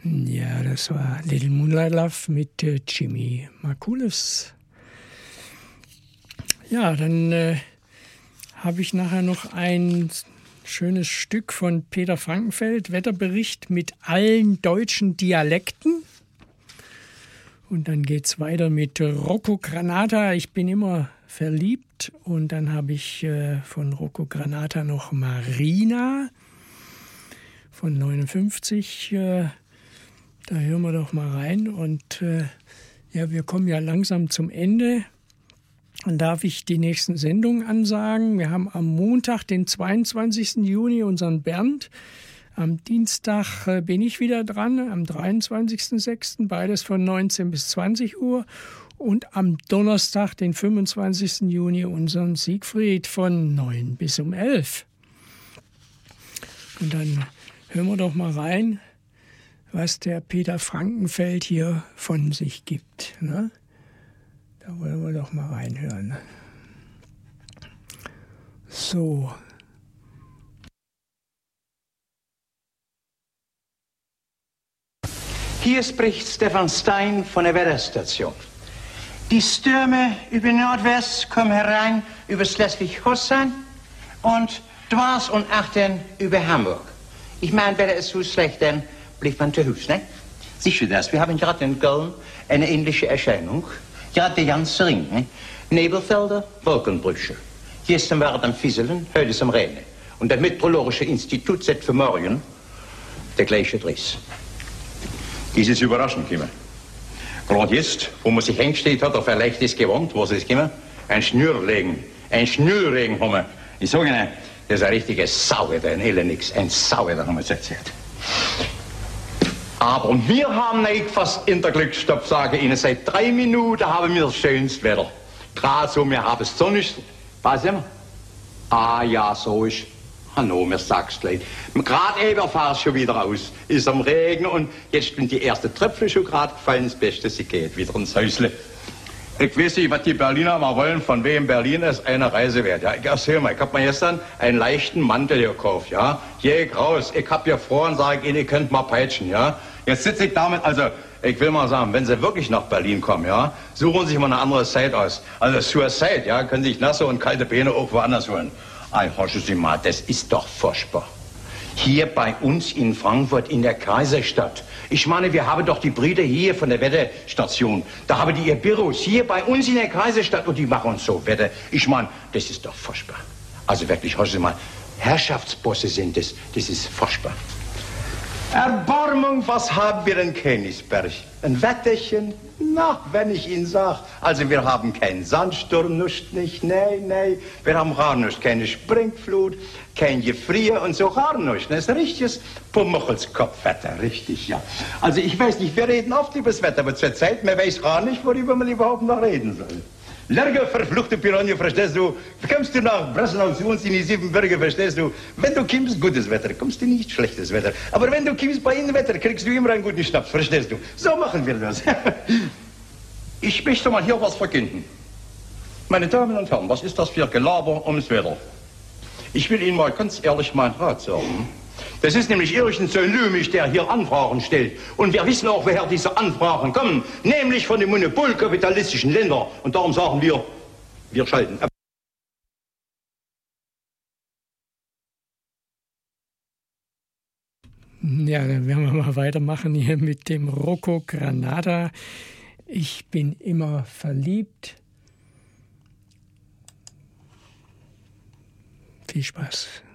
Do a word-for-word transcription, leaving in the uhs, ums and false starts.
Ja, das war Little Moonlight Love mit äh, Jimmy Margulis. Ja, dann äh, habe ich nachher noch ein schönes Stück von Peter Frankenfeld, Wetterbericht mit allen deutschen Dialekten. Und dann geht es weiter mit Rocco Granata, ich bin immer verliebt. Und dann habe ich äh, von Rocco Granata noch Marina von neunundfünfzig. Äh, da hören wir doch mal rein. Und äh, ja, wir kommen ja langsam zum Ende. Dann darf ich die nächsten Sendungen ansagen. Wir haben am Montag, den zweiundzwanzigsten Juni, unseren Bernd. Am Dienstag äh, bin ich wieder dran, am dreiundzwanzigsten sechsten beides von neunzehn bis zwanzig Uhr. Und am Donnerstag, den fünfundzwanzigsten Juni, unseren Siegfried von neun bis um elf. Und dann hören wir doch mal rein, was der Peter Frankenfeld hier von sich gibt. Ne? Da wollen wir doch mal reinhören. So. Hier spricht Stefan Stein von der Wetterstation. Die Stürme über Nordwest kommen herein über Schleswig-Holstein und dwars und achtern über Hamburg. Ich meine, wäre es so schlecht, dann bleibt man zu Hause, ne? Siehst du das? Wir haben gerade in Köln eine ähnliche Erscheinung. Ja, der ganze Ring, ne? Nebelfelder, Wolkenbrüche. Gestern war es am Fieseln, heute ist es am Regen. Und das Meteorologische Institut sagt für morgen der gleiche Dress. Dies ist überraschend, Kimmer. Gerade jetzt, wo man sich hingestellt hat, auf ein leichtes Gewand, was ist, Kimmer? Ein Schnürregen. Ein Schnürregen haben wir. Ich sage Ihnen, das ist ein richtiges Sauwetter, ein Elenix, ein Sauwetter haben wir es erzählt. Aber wir haben nicht fast in der Glücksstopp, sage ich Ihnen, seit drei Minuten haben wir das schönste Wetter. Gerade so, wir haben es sonnig. Was sind wir? Ah ja, so ist Hannover, sagst du. Gerade eben fahr ich schon wieder aus. Ist am Regen und jetzt sind die ersten Tröpfchen schon gerade gefallen. Das Beste, sie geht wieder ins Häusle. Ich weiß nicht, was die Berliner mal wollen, von wem Berlin ist eine Reise wert. Ja, ich erzähl mal, ich hab mir gestern einen leichten Mantel gekauft, ja. Geh raus, ich hab ja vor und sage Ihnen, ihr könnt mal peitschen, ja. Jetzt sitze ich damit, also, ich will mal sagen, wenn Sie wirklich nach Berlin kommen, ja, suchen Sie sich mal eine andere Zeit aus. Also Suicide, ja, können Sie sich nasse und kalte Beine auch woanders holen. Ei, horchen Sie mal, das ist doch furchtbar. Hier bei uns in Frankfurt in der Kaiserstadt. Ich meine, wir haben doch die Brüder hier von der Wetterstation. Da haben die ihr Büros hier bei uns in der Kaiserstadt und die machen uns so Wetter. Ich meine, das ist doch furchtbar. Also wirklich, horchen Sie mal, Herrschaftsbosse sind das, das ist furchtbar. Erbarmung, was haben wir in Königsberg? Ein Wetterchen? Na, wenn ich Ihnen sag. Also wir haben keinen Sandsturm, nicht, nicht, nee, nee. Wir haben gar nicht, keine Springflut, kein Gefrier und so gar nicht. Das ist ein richtiges Pummelskopfwetter, richtig, ja. Also ich weiß nicht, wir reden oft über das Wetter, aber zur Zeit, man weiß gar nicht, worüber man überhaupt noch reden soll. Lerge, verfluchte Piranha, verstehst du? Kommst du nach Breslau zu uns in die Siebenbürger, verstehst du? Wenn du kommst, gutes Wetter, kommst du nicht schlechtes Wetter. Aber wenn du kommst bei ihnen Wetter, kriegst du immer einen guten Schnaps, verstehst du? So machen wir das. Ich möchte mal hier was verkünden. Meine Damen und Herren, was ist das für Gelaber ums Wetter? Ich will Ihnen mal ganz ehrlich meinen Rat sagen. Das ist nämlich irgend so ein Lümig, der hier Anfragen stellt. Und wir wissen auch, woher diese Anfragen kommen. Nämlich von den monopolkapitalistischen Ländern. Und darum sagen wir, wir schalten ab. Ja, dann werden wir mal weitermachen hier mit dem Rocco Granata. Ich bin immer verliebt. Viel Spaß.